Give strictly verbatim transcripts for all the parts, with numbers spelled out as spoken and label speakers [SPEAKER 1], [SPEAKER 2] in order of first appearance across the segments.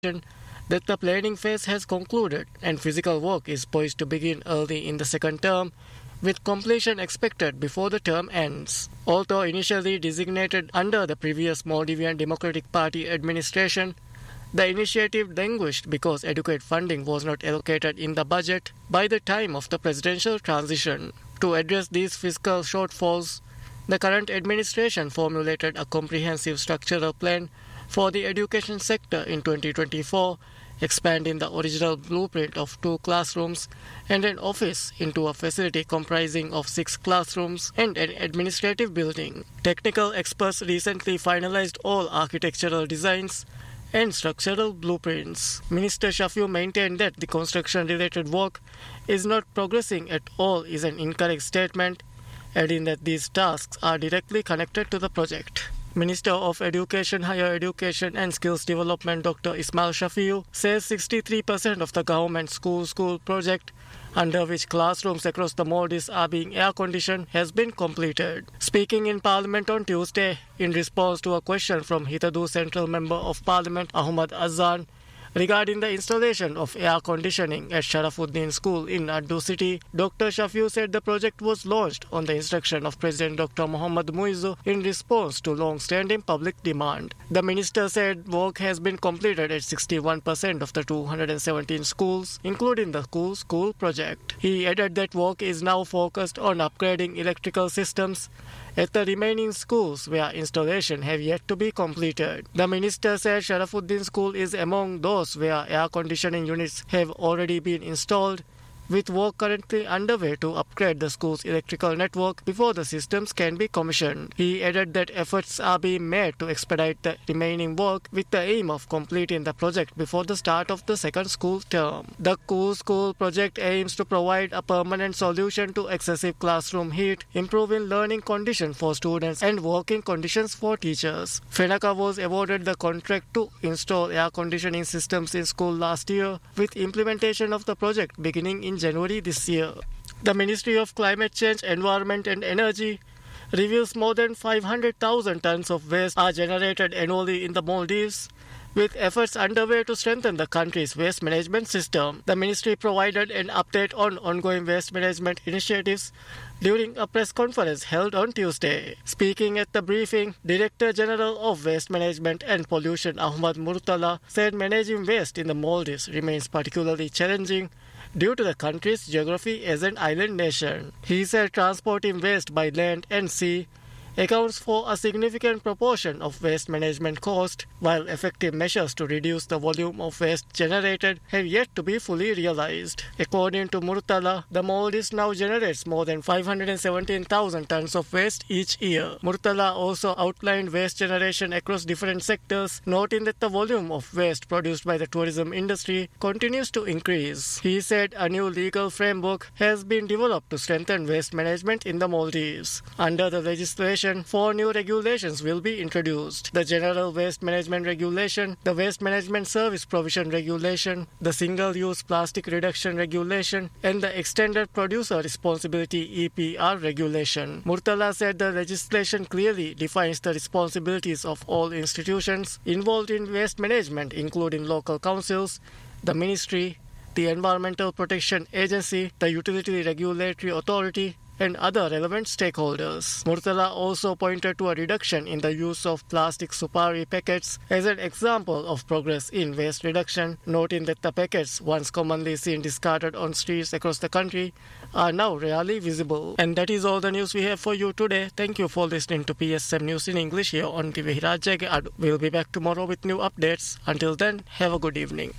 [SPEAKER 1] that the planning phase has concluded and physical work is poised to begin early in the second term, with completion expected before the term ends. Although initially designated under the previous Maldivian Democratic Party administration, the initiative languished because adequate funding was not allocated in the budget by the time of the presidential transition. To address these fiscal shortfalls, the current administration formulated a comprehensive structural plan for the education sector in twenty twenty-four, expanding the original blueprint of two classrooms and an office into a facility comprising of six classrooms and an administrative building. Technical experts recently finalized all architectural designs and structural blueprints. Minister Shafiu maintained that the construction-related work is not progressing at all is an incorrect statement, adding that these tasks are directly connected to the project. Minister of Education, Higher Education and Skills Development Doctor Ismail Shafiu says sixty-three percent of the government school-school project, under which classrooms across the Maldives are being air-conditioned, has been completed. Speaking in Parliament on Tuesday, in response to a question from Hitadu Central Member of Parliament Ahmad Azan regarding the installation of air conditioning at Sharafuddin School in Addu City, Doctor Shafiu said the project was launched on the instruction of President Doctor Muhammad Muizzu in response to long-standing public demand. The minister said work has been completed at sixty-one percent of the two hundred seventeen schools, including the school school project. He added that work is now focused on upgrading electrical systems at the remaining schools where installation have yet to be completed. The minister said Sharafuddin School is among those where air conditioning units have already been installed, with work currently underway to upgrade the school's electrical network before the systems can be commissioned. He added that efforts are being made to expedite the remaining work with the aim of completing the project before the start of the second school term. The Cool School project aims to provide a permanent solution to excessive classroom heat, improving learning conditions for students and working conditions for teachers. FENACA was awarded the contract to install air conditioning systems in school last year, with implementation of the project beginning in January this year. The Ministry of Climate Change, Environment and Energy reveals more than five hundred thousand tons of waste are generated annually in the Maldives, with efforts underway to strengthen the country's waste management system. The ministry provided an update on ongoing waste management initiatives during a press conference held on Tuesday. Speaking at the briefing, Director General of Waste Management and Pollution Ahmad Murtala said managing waste in the Maldives remains particularly challenging due to the country's geography as an island nation. He said transporting waste by land and sea accounts for a significant proportion of waste management cost, while effective measures to reduce the volume of waste generated have yet to be fully realized. According to Murtala, the Maldives now generates more than five hundred seventeen thousand tons of waste each year. Murtala also outlined waste generation across different sectors, noting that the volume of waste produced by the tourism industry continues to increase. He said a new legal framework has been developed to strengthen waste management in the Maldives. Under the legislation, four new regulations will be introduced: the General Waste Management Regulation, the Waste Management Service Provision Regulation, the Single-Use Plastic Reduction Regulation, and the Extended Producer Responsibility E P R Regulation. Murtala said the legislation clearly defines the responsibilities of all institutions involved in waste management, including local councils, the ministry, the Environmental Protection Agency, the Utility Regulatory Authority, and other relevant stakeholders. Murtala also pointed to a reduction in the use of plastic supari packets as an example of progress in waste reduction, noting that the packets once commonly seen discarded on streets across the country are now rarely visible. And that is all the news we have for you today. Thank you for listening to P S M News in English here on Divihirajyage Adu. We'll be back tomorrow with new updates. Until then, have a good evening.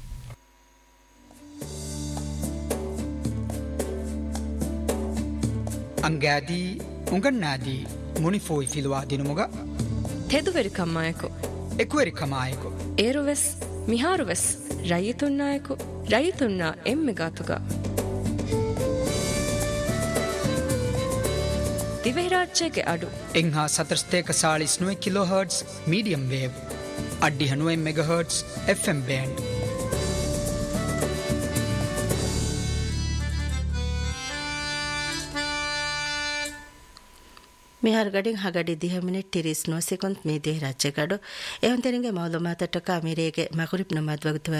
[SPEAKER 2] Angadi ungannadi munifoi filwa dinumoga
[SPEAKER 3] teduveri kammayeko
[SPEAKER 2] ekweri kamayeko
[SPEAKER 3] eruves miharuves rayitunnayeko rayitunna emmegatuga Divihirajyage Adu
[SPEAKER 2] engha satarsteka salis nue kilohertz medium wave addi hanue megahertz F M band
[SPEAKER 4] Mihar gading hagadi diha minute tiris no second me Divihirajyage Adu ehon teringe maulumatata ka mirege maghrib namaz waqt